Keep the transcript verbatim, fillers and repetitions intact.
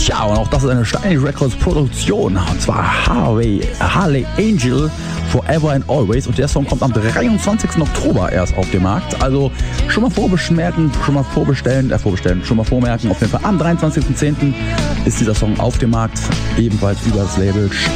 Ja, und auch das ist eine Steiny Records Produktion. Und zwar Harvey, Harley Angel, Forever and Always. Und der Song kommt am dreiundzwanzigsten Oktober erst auf den Markt. Also schon mal vorbemerken, schon mal vorbestellen, äh vorbestellen, schon mal vormerken. Auf jeden Fall am dreiundzwanzigsten zehnten ist dieser Song auf dem Markt. Ebenfalls über das Label Steiny.